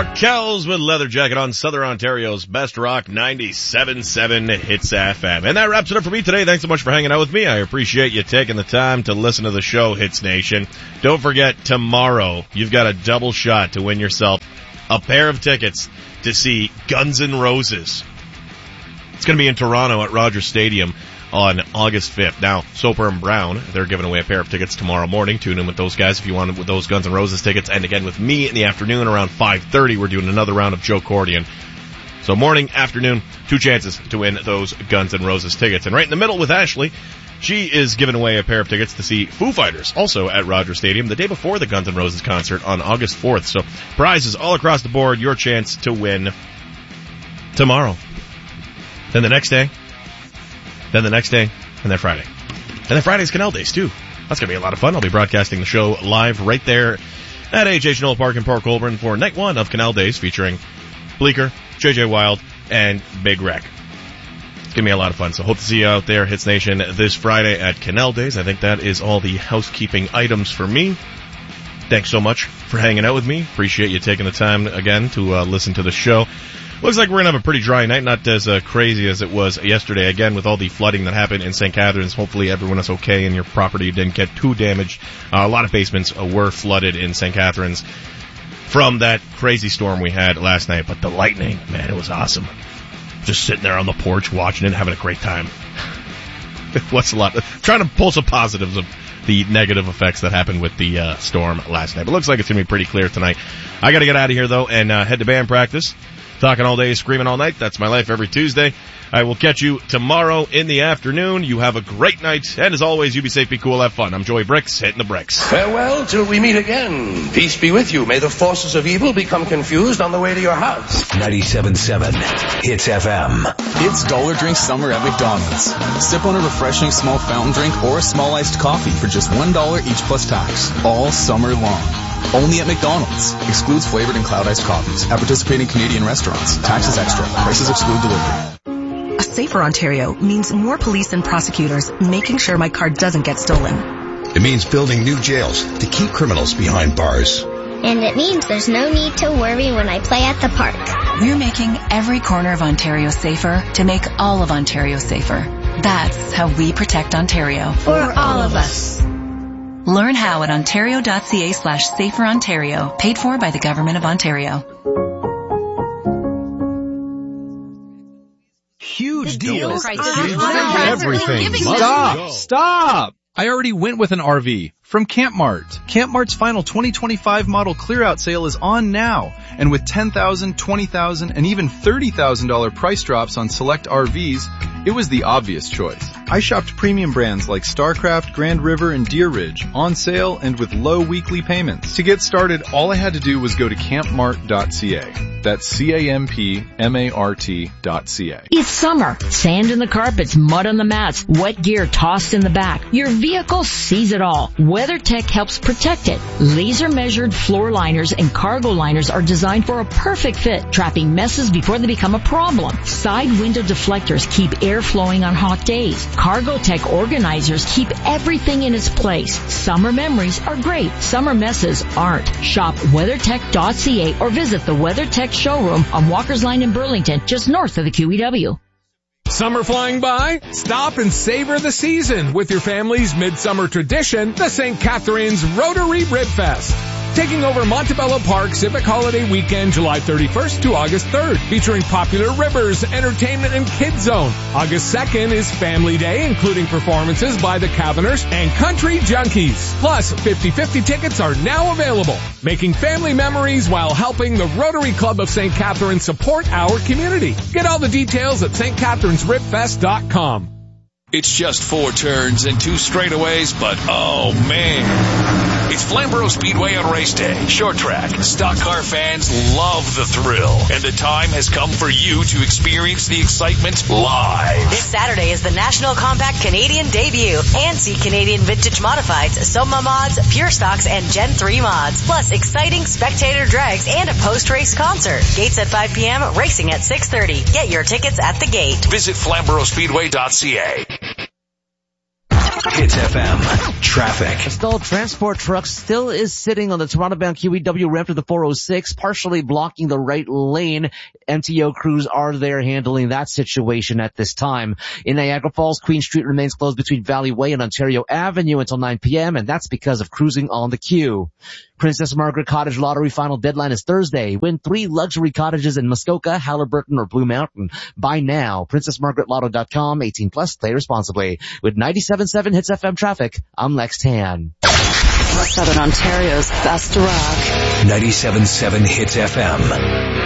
Arkells with Leather Jacket on Southern Ontario's Best Rock 97.7 Hits FM. And that wraps it up for me today. Thanks so much for hanging out with me. I appreciate you taking the time to listen to the show, Hits Nation. Don't forget, tomorrow, you've got a double shot to win yourself a pair of tickets to see Guns N' Roses. It's going to be in Toronto at Rogers Stadium on August 5th. Now, Soper and Brown, they're giving away a pair of tickets tomorrow morning. Tune in with those guys if you want with those Guns N' Roses tickets. And again, with me in the afternoon around 5:30, we're doing another round of Joe Cordian. So morning, afternoon, 2 chances to win those Guns N' Roses tickets. And right in the middle with Ashley, she is giving away a pair of tickets to see Foo Fighters, also at Rogers Stadium, the day before the Guns N' Roses concert on August 4th. So prizes all across the board, your chance to win tomorrow. Then the next day, and then Friday. And then Friday's Canal Days, too. That's going to be a lot of fun. I'll be broadcasting the show live right there at H.H. Knoll Park in Port Colborne for night 1 of Canal Days, featuring Bleecker, J.J. Wild, and Big Wreck. It's going to be a lot of fun. So hope to see you out there, Hits Nation, this Friday at Canal Days. I think that is all the housekeeping items for me. Thanks so much for hanging out with me. Appreciate you taking the time again to listen to the show. Looks like we're going to have a pretty dry night, not as crazy as it was yesterday. Again, with all the flooding that happened in St. Catharines, hopefully everyone is okay and your property didn't get too damaged. A lot of basements were flooded in St. Catharines from that crazy storm we had last night. But the lightning, man, it was awesome. Just sitting there on the porch watching it, having a great time. It was a lot. Trying to pull some positives of the negative effects that happened with the storm last night. But it looks like it's going to be pretty clear tonight. I got to get out of here, though, and head to band practice. Talking all day, screaming all night. That's my life every Tuesday. I will catch you tomorrow in the afternoon. You have a great night. And as always, you be safe, be cool, have fun. I'm Joey Bricks, hitting the bricks. Farewell till we meet again. Peace be with you. May the forces of evil become confused on the way to your house. 97.7 Hits FM. It's Dollar Drink Summer at McDonald's. Sip on a refreshing small fountain drink or a small iced coffee for just $1 each plus tax. All summer long. Only at McDonald's. Excludes flavored and cloud iced coffees. At participating Canadian restaurants. Taxes extra. Prices exclude delivery. A safer Ontario means more police and prosecutors making sure my car doesn't get stolen. It means building new jails to keep criminals behind bars. And it means there's no need to worry when I play at the park. We're making every corner of Ontario safer to make all of Ontario safer. That's how we protect Ontario. For all of us. Learn how at ontario.ca/saferontario. Paid for by the Government of Ontario. Huge deal. Everything. Stop. I already went with an RV from Camp Mart. Camp Mart's final 2025 model clear-out sale is on now. And with $10,000, $20,000, and even $30,000 price drops on select RVs, it was the obvious choice. I shopped premium brands like StarCraft, Grand River, and Deer Ridge on sale and with low weekly payments. To get started, all I had to do was go to campmart.ca. That's CAMPMART.ca. It's summer. Sand in the carpets, mud on the mats, wet gear tossed in the back. Your vehicle sees it all. WeatherTech helps protect it. Laser measured floor liners and cargo liners are designed for a perfect fit, trapping messes before they become a problem. Side window deflectors keep air flowing on hot days. Cargotech organizers keep everything in its place. Summer memories are great. Summer messes aren't. Shop WeatherTech.ca or visit the WeatherTech showroom on Walker's Line in Burlington, just north of the QEW. Summer flying by? Stop and savor the season with your family's midsummer tradition, the St. Catharines Rotary Rib Fest. Taking over Montebello Park Civic Holiday Weekend, July 31st to August 3rd, featuring popular ribbers, entertainment, and kids zone. August 2nd is Family Day, including performances by the Caverners and Country Junkies. Plus, 50/50 tickets are now available, making family memories while helping the Rotary Club of St. Catharines support our community. Get all the details at stcatharinesribfest.com. It's just 4 turns and 2 straightaways, but oh man. It's Flamborough Speedway on race day. Short track. Stock car fans love the thrill. And the time has come for you to experience the excitement live. This Saturday is the National Compact Canadian debut. And see Canadian Vintage Modifieds, Soma Mods, Pure Stocks, and Gen 3 mods. Plus exciting spectator drags and a post-race concert. Gates at 5 p.m., racing at 6:30. Get your tickets at the gate. Visit FlamboroughSpeedway.ca. Hits Hits FM. Traffic. A stalled transport truck still is sitting on the Toronto-bound QEW ramp to the 406, partially blocking the right lane. MTO crews are there handling that situation at this time. In Niagara Falls, Queen Street remains closed between Valley Way and Ontario Avenue until 9 p.m., and that's because of cruising on the queue. Princess Margaret Cottage Lottery final deadline is Thursday. Win 3 luxury cottages in Muskoka, Halliburton, or Blue Mountain. Buy now. PrincessMargaretLotto.com. 18 plus. Play responsibly. With 97.7 Hits FM traffic, I'm Lex Tan. Southern Ontario's best rock. 97.7 Hits FM.